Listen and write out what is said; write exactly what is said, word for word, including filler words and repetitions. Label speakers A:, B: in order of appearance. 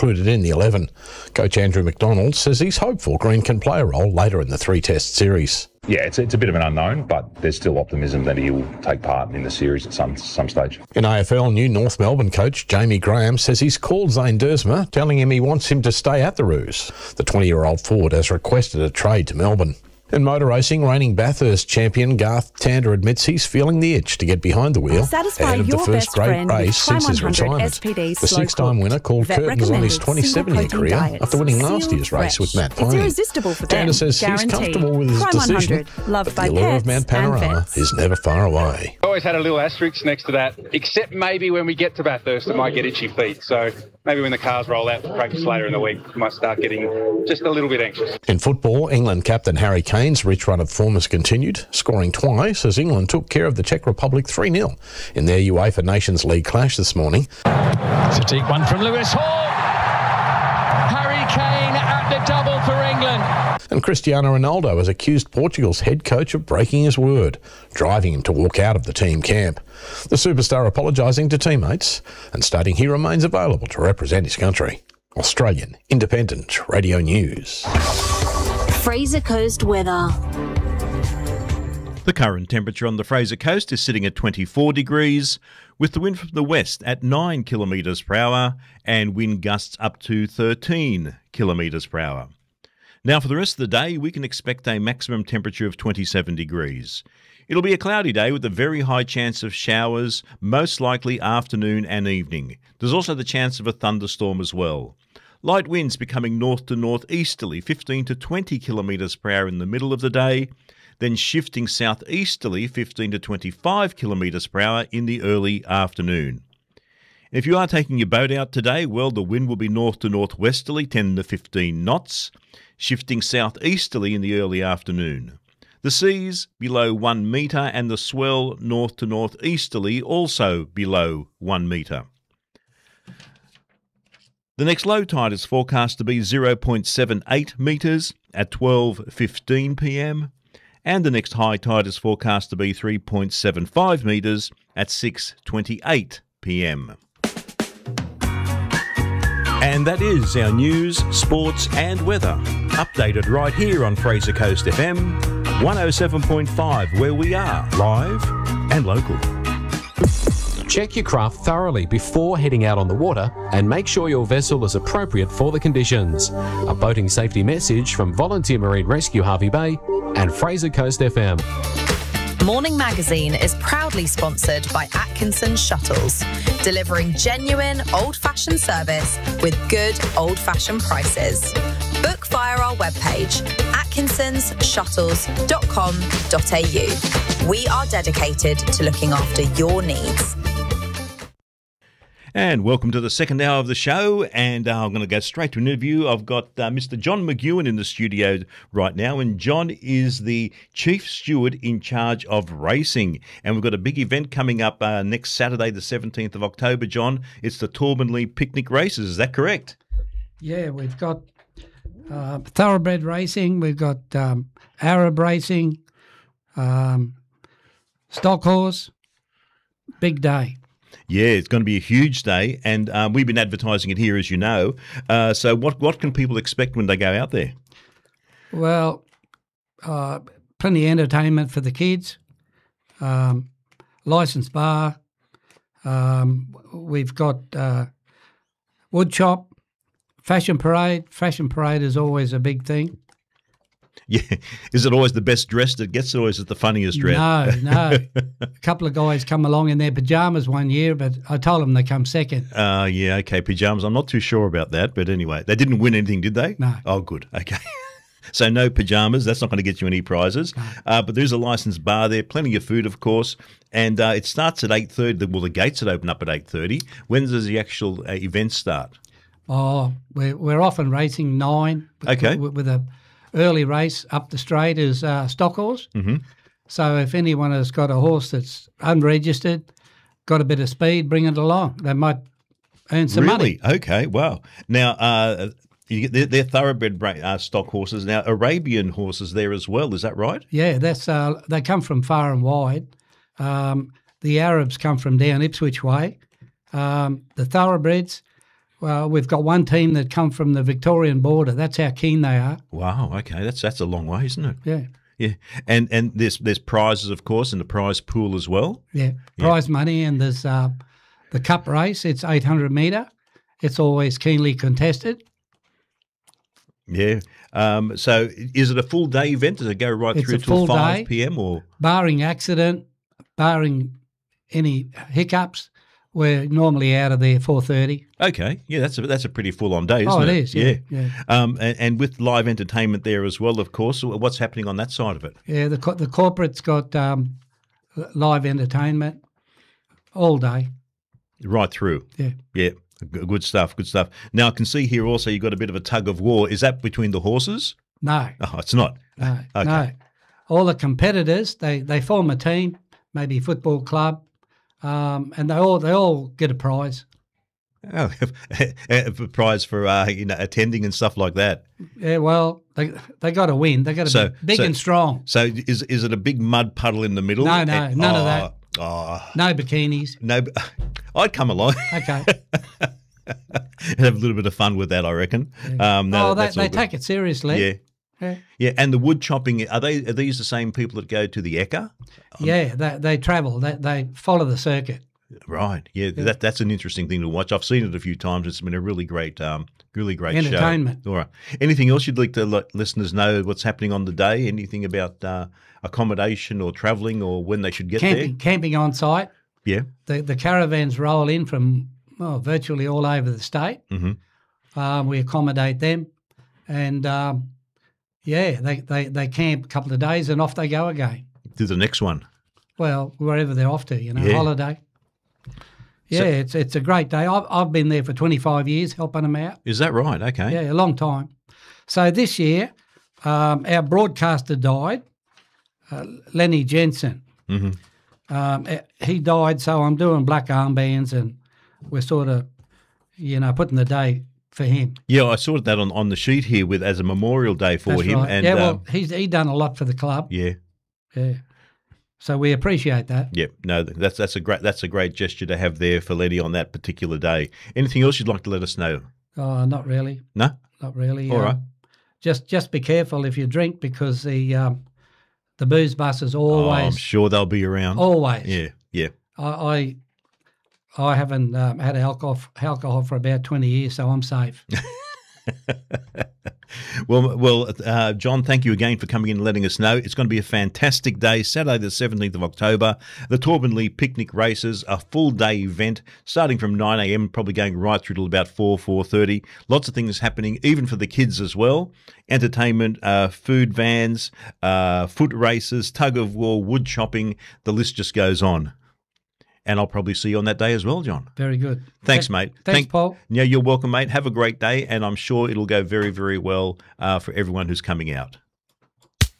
A: included in the eleven. Coach Andrew McDonald says he's hopeful Green can play a role later in the three-test series.
B: Yeah, it's, it's a bit of an unknown, but there's still optimism that he will take part in the series at some some stage.
A: In A F L, new North Melbourne coach Jamie Graham says he's called Zane Dersma, telling him he wants him to stay at the Roos. The twenty-year-old forward has requested a trade to Melbourne. In motor racing, reigning Bathurst champion Garth Tander admits he's feeling the itch to get behind the wheel
C: Satisfy
A: ahead of the
C: your
A: first
C: best
A: great
C: friend with
A: race since his
C: Prime one hundred
A: retirement.
C: S P D
A: The
C: slow
A: six-time
C: cooked.
A: winner called
C: Vet
A: curtains on his
C: recommended
A: twenty-seven-year
C: single
A: career
C: protein
A: after winning
C: diets.
A: last year's
C: Sealed
A: race with
C: fresh.
A: Matt
C: It's
A: Payne.
C: irresistible for them,
A: Tander says he's
C: guaranteed.
A: comfortable with his
C: Prime
A: decision,
C: one hundred, loved
A: but
C: by
A: the allure of
C: pets
A: Mount
C: and
A: Panorama
C: vets.
A: is never far away.
D: I always had a little asterisk next to that, except maybe when we get to Bathurst, it might get itchy feet. So maybe when the cars roll out for practice later in the week, we might start getting just a little bit anxious.
A: In football, England captain Harry Kane's rich run of form has continued, scoring twice as England took care of the Czech Republic three nil in their UEFA Nations League clash this morning.
E: It's a deep one from Lewis Hall. Harry Kane at the double for England.
A: And Cristiano Ronaldo has accused Portugal's head coach of breaking his word, driving him to walk out of the team camp. The superstar apologising to teammates and stating he remains available to represent his country. Australian Independent Radio News.
F: Fraser Coast weather.
G: The current temperature on the Fraser Coast is sitting at twenty-four degrees, with the wind from the west at nine kilometres per hour and wind gusts up to thirteen kilometres per hour. Now for the rest of the day, we can expect a maximum temperature of twenty-seven degrees. It'll be a cloudy day with a very high chance of showers, most likely afternoon and evening. There's also the chance of a thunderstorm as well. Light winds becoming north to northeasterly, fifteen to twenty kilometres per hour in the middle of the day, then shifting southeasterly, fifteen to twenty-five kilometres per hour in the early afternoon. If you are taking your boat out today, well, the wind will be north to northwesterly, ten to fifteen knots, shifting southeasterly in the early afternoon. The seas below one metre and the swell north to northeasterly also below one metre. The next low tide is forecast to be zero point seven eight metres at twelve fifteen p m and the next high tide is forecast to be three point seven five metres at six twenty-eight p m. And that is our news, sports and weather, updated right here on Fraser Coast F M one oh seven point five, where we are live and local.
H: Check your craft thoroughly before heading out on the water and make sure your vessel is appropriate for the conditions. A boating safety message from Volunteer Marine Rescue Harvey Bay and Fraser Coast F M.
I: Morning Magazine is proudly sponsored by Atkinson Shuttles, delivering genuine old-fashioned service with good old-fashioned prices. Book via our webpage, atkinsons shuttles dot com dot a u. We are dedicated to looking after your needs.
G: And welcome to the second hour of the show, and uh, I'm going to go straight to an interview. I've got uh, Mister John McEwen in the studio right now, and John is the Chief Steward in charge of racing. And we've got a big event coming up uh, next Saturday, the seventeenth of October, John. It's the Torbanley Picnic Races, is that correct?
J: Yeah, we've got uh, thoroughbred racing, we've got um, Arab racing, um, stock horse, big day.
G: Yeah, it's going to be a huge day, and um, we've been advertising it here, as you know. Uh, so what, what can people expect when they go out there?
J: Well, uh, plenty of entertainment for the kids, um, licensed bar. Um, we've got uh, wood chop, fashion parade. Fashion parade is always a big thing.
G: Yeah, is it always the best dressed that gets it, or is it the funniest dressed?
J: No, no. A couple of guys come along in their pajamas one year, but I told them they come second.
G: Uh, yeah, okay, pajamas. I'm not too sure about that, but anyway, they didn't win anything, did they?
J: No.
G: Oh, good. Okay. So no pajamas. That's not going to get you any prizes. No. Uh, but there's a licensed bar there, plenty of food, of course, and uh, it starts at eight thirty. Well, the gates would open up at eight thirty. When does the actual uh, event start?
J: Oh, we're, we're often racing nine.
G: Okay.
J: With, with a early race up the straight is uh, stock horse.
G: Mm-hmm.
J: So if anyone has got a horse that's unregistered, got a bit of speed, bring it along. They might earn some
G: really?
J: money.
G: Really? Okay, wow. Now, uh, you get, they're, they're thoroughbred uh, stock horses. Now, Arabian horses there as well, is that right?
J: Yeah, that's uh, they come from far and wide. Um, the Arabs come from down Ipswich way. Um, the thoroughbreds, Well, we've got one team that come from the Victorian border. That's how keen they are.
G: Wow. Okay, that's that's a long way, isn't it?
J: Yeah.
G: Yeah, and and there's there's prizes, of course, in the prize pool as well.
J: Yeah, prize yeah. money, and there's uh, the cup race. It's eight hundred metre. It's always keenly contested.
G: Yeah. Um, so is it a full day event? Does it go right
J: it's
G: through till five p m or
J: barring accident, barring any hiccups? We're normally out of there four thirty.
G: Okay, yeah, that's a that's a pretty full on day, isn't
J: oh,
G: it?
J: it is, yeah.
G: yeah.
J: yeah.
G: Um, and, and with live entertainment there as well, of course. What's happening on that side of it?
J: Yeah, the the corporate's got um, live entertainment all day,
G: right through.
J: Yeah,
G: yeah, good stuff, good stuff. Now I can see here also you've got a bit of a tug of war. Is that between the horses?
J: No,
G: oh, it's not.
J: No,
G: okay.
J: no. All the competitors they they form a team, maybe a football club. Um, and they all they all get a prize.
G: Oh, a prize for uh, you know attending and stuff like that.
J: Yeah, well, they they got to win. They got to so, be big
G: so,
J: and strong.
G: So is is it a big mud puddle in the middle?
J: No, no,
G: and,
J: none
G: oh,
J: of that.
G: Oh,
J: no bikinis.
G: No, I'd come along.
J: Okay.
G: Have a little bit of fun with that, I reckon.
J: Yeah.
G: Um, no,
J: oh, they, they take it seriously.
G: Yeah.
J: Yeah.
G: yeah, and the wood chopping, are they are these the same people that go to the Ekka? Um,
J: yeah, they, they travel. They, they follow the circuit.
G: Right. Yeah, yeah, that that's an interesting thing to watch. I've seen it a few times. It's been a really great, um, really great
J: entertainment.
G: show. All right. Anything else you'd like to let listeners know what's happening on the day? Anything about uh, accommodation or travelling or when they should get
J: camping,
G: there?
J: Camping on site.
G: Yeah.
J: The the caravans roll in from well, virtually all over the state.
G: Mm-hmm.
J: Um, we accommodate them, and um, yeah, they, they they camp a couple of days and off they go again.
G: To the next one.
J: Well, wherever they're off to, you know,
G: yeah.
J: holiday. Yeah, so, it's it's a great day. I've I've been there for twenty-five years helping them out.
G: Is that right? Okay.
J: Yeah, a long time. So this year, um, our broadcaster died, uh, Lenny Jensen.
G: Mm-hmm.
J: Um, he died, so I'm doing black armbands, and we're sort of, you know, putting the day for him.
G: Yeah, I saw that on, on the sheet here with as a memorial day for
J: That's
G: him.
J: Right.
G: And
J: yeah, well,
G: um,
J: he's he done a lot for the club.
G: Yeah.
J: Yeah. So we appreciate that.
G: Yeah, no, that's that's a great that's a great gesture to have there for Lenny on that particular day. Anything else you'd like to let us know?
J: Oh, not really.
G: No,
J: not really.
G: All um, right.
J: Just just be careful if you drink because the um, the booze buses always.
G: Oh, I'm sure they'll be around.
J: Always.
G: Yeah, yeah.
J: I I, I haven't um, had alcohol alcohol for about twenty years, so I'm safe.
G: well, well, uh, John, thank you again for coming in and letting us know. It's going to be a fantastic day, Saturday the seventeenth of October. The Torbanley Picnic Races, a full-day event starting from nine a m, probably going right through till about four, four thirty. Lots of things happening, even for the kids as well. Entertainment, uh, food vans, uh, foot races, tug-of-war, wood chopping. The list just goes on. And I'll probably see you on that day as well, John.
J: Very good.
G: Thanks,
J: Th-
G: mate.
J: Thanks,
G: Thank-
J: Paul.
G: Yeah, you're welcome, mate. Have a great day, and I'm sure it'll go very, very well uh, for everyone who's coming out.